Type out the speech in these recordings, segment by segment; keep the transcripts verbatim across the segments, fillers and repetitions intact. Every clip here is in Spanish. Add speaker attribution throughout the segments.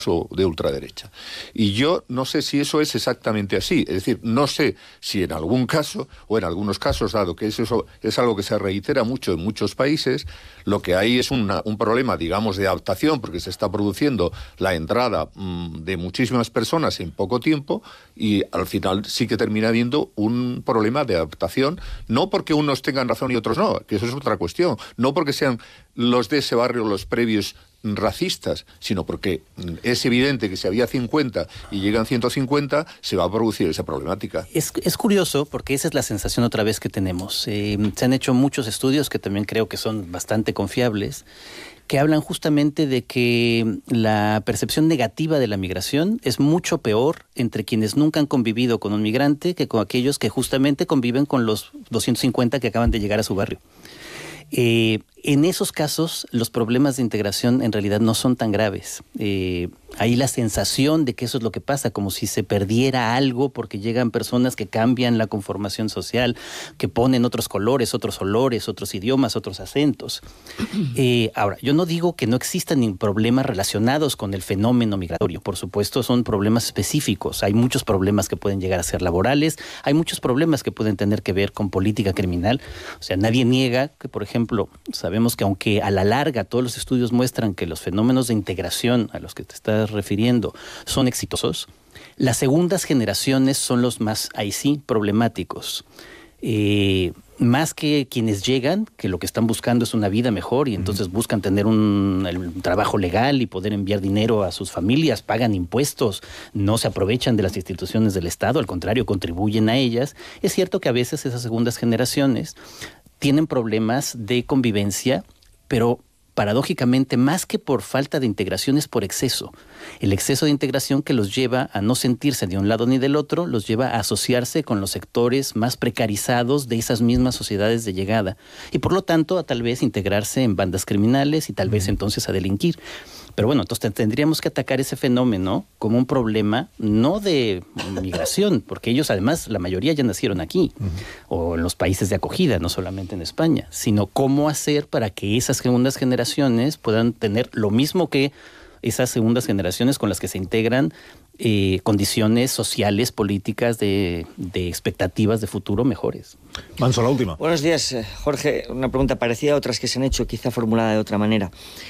Speaker 1: o de ultraderecha. Y yo no sé si eso es exactamente así. Es decir, no sé si en algún caso, o en algunos casos, dado que eso es algo que se reitera mucho en muchos países, lo que hay es una, un problema, digamos, de adaptación, porque se está produciendo la entrada mmm, de muchísimas personas en poco tiempo, y al final sí que termina habiendo un problema de adaptación, no porque unos tengan razón y otros no, que eso es otra cuestión, no porque sean los de ese barrio los previos racistas, sino porque es evidente que si había cincuenta y llegan ciento cincuenta, se va a producir esa problemática.
Speaker 2: Es, es curioso, porque esa es la sensación otra vez que tenemos. Eh, se han hecho muchos estudios que también creo que son bastante confiables, que hablan justamente de que la percepción negativa de la migración es mucho peor entre quienes nunca han convivido con un migrante que con aquellos que justamente conviven con los doscientos cincuenta que acaban de llegar a su barrio. Eh, en esos casos, los problemas de integración en realidad no son tan graves. Eh, hay la sensación de que eso es lo que pasa, como si se perdiera algo porque llegan personas que cambian la conformación social, que ponen otros colores, otros olores, otros idiomas, otros acentos. Eh, ahora, yo no digo que no existan ni problemas relacionados con el fenómeno migratorio. Por supuesto, son problemas específicos. Hay muchos problemas que pueden llegar a ser laborales, hay muchos problemas que pueden tener que ver con política criminal. O sea, nadie niega que, por ejemplo, sabemos que aunque a la larga todos los estudios muestran que los fenómenos de integración a los que te estás refiriendo son exitosos, las segundas generaciones son los más, ahí sí, problemáticos. Eh, más que quienes llegan, que lo que están buscando es una vida mejor y entonces uh-huh. buscan tener un, un trabajo legal y poder enviar dinero a sus familias, pagan impuestos, no se aprovechan de las instituciones del Estado, al contrario, contribuyen a ellas. Es cierto que a veces esas segundas generaciones tienen problemas de convivencia, pero paradójicamente, más que por falta de integración, es por exceso. El exceso de integración que los lleva a no sentirse de un lado ni del otro, los lleva a asociarse con los sectores más precarizados de esas mismas sociedades de llegada. Y por lo tanto, a tal vez integrarse en bandas criminales y tal vez entonces a delinquir. Pero bueno, entonces tendríamos que atacar ese fenómeno como un problema no de migración, porque ellos además, la mayoría ya nacieron aquí, uh-huh. o en los países de acogida, no solamente en España, sino cómo hacer para que esas segundas generaciones puedan tener lo mismo que esas segundas generaciones con las que se integran eh, condiciones sociales, políticas, de, de expectativas de futuro mejores.
Speaker 3: Manso, la última.
Speaker 4: Buenos días, Jorge. Una pregunta parecida a otras que se han hecho, quizá formulada de otra manera.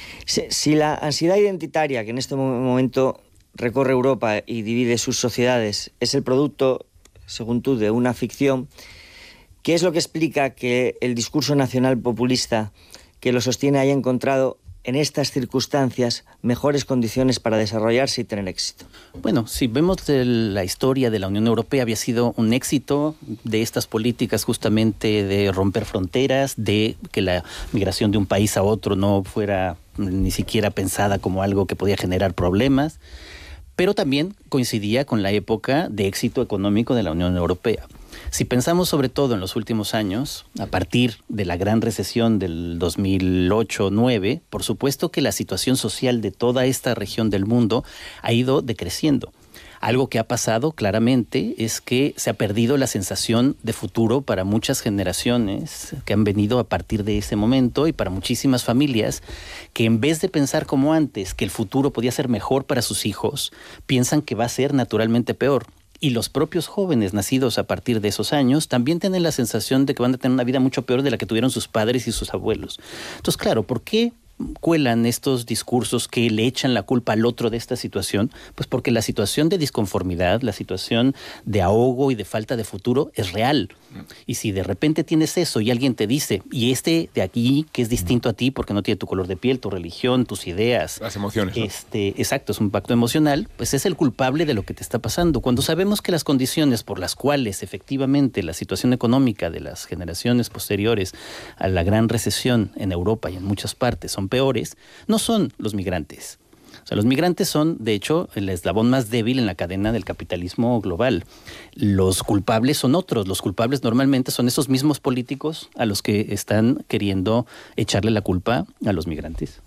Speaker 4: Si la ansiedad identitaria que en este momento recorre Europa y divide sus sociedades es el producto, según tú, de una ficción, ¿qué es lo que explica que el discurso nacional populista que lo sostiene haya encontrado en estas circunstancias mejores condiciones para desarrollarse y tener éxito?
Speaker 2: Bueno, si vemos la historia de la Unión Europea, había sido un éxito de estas políticas justamente de romper fronteras, de que la migración de un país a otro no fuera ni siquiera pensada como algo que podía generar problemas, pero también coincidía con la época de éxito económico de la Unión Europea. Si pensamos sobre todo en los últimos años, a partir de la gran recesión del dos mil ocho nueve, por supuesto que la situación social de toda esta región del mundo ha ido decreciendo. Algo que ha pasado claramente es que se ha perdido la sensación de futuro para muchas generaciones que han venido a partir de ese momento y para muchísimas familias que en vez de pensar como antes que el futuro podía ser mejor para sus hijos, piensan que va a ser naturalmente peor. Y los propios jóvenes nacidos a partir de esos años también tienen la sensación de que van a tener una vida mucho peor de la que tuvieron sus padres y sus abuelos. Entonces, claro, ¿por qué cuelan estos discursos que le echan la culpa al otro de esta situación? Pues porque la situación de disconformidad, la situación de ahogo y de falta de futuro es real. Y si de repente tienes eso y alguien te dice, y este de aquí que es distinto a ti porque no tiene tu color de piel, tu religión, tus ideas,
Speaker 5: las emociones, ¿no?
Speaker 2: este, exacto, es un pacto emocional, pues es el culpable de lo que te está pasando. Cuando sabemos que las condiciones por las cuales efectivamente la situación económica de las generaciones posteriores a la gran recesión en Europa y en muchas partes son peores, no son los migrantes. O sea, los migrantes son, de hecho, el eslabón más débil en la cadena del capitalismo global. Los culpables son otros. Los culpables normalmente son esos mismos políticos a los que están queriendo echarle la culpa a los migrantes.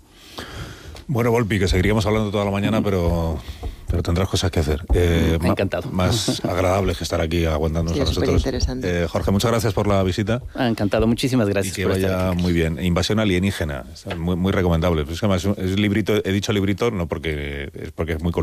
Speaker 3: Bueno, Volpi, que seguiríamos hablando toda la mañana, pero, pero tendrás cosas que hacer. Eh,
Speaker 2: Me ha encantado.
Speaker 3: Más agradable que estar aquí aguantándonos
Speaker 6: sí,
Speaker 3: a nosotros.
Speaker 6: Interesante.
Speaker 3: Eh, Jorge, muchas gracias por la visita.
Speaker 2: Ha encantado, muchísimas gracias.
Speaker 3: Y que
Speaker 2: por estar
Speaker 3: vaya
Speaker 2: aquí.
Speaker 3: muy bien. Invasión alienígena, muy, muy recomendable. Pues es que además, es librito, he dicho librito no porque es porque es muy